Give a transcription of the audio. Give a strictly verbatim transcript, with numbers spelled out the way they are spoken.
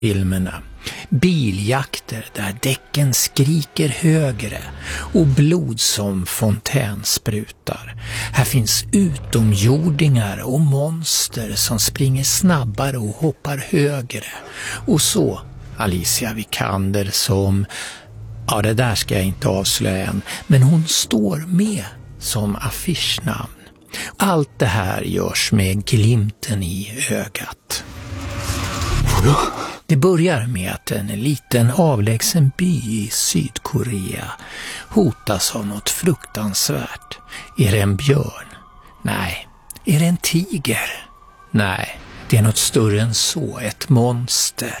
filmerna. Biljakter där däcken skriker högre och blod som fontänsprutar. Här finns utomjordingar och monster som springer snabbare och hoppar högre. Och så Alicia Vikander som, ja det där ska jag inte avslöja än, men hon står med som affischnamn. Allt det här görs med glimten i ögat. Det börjar med att en liten avlägsen by i Sydkorea hotas av något fruktansvärt. Är det en björn? Nej. Är det en tiger? Nej, det är något större än så, ett monster.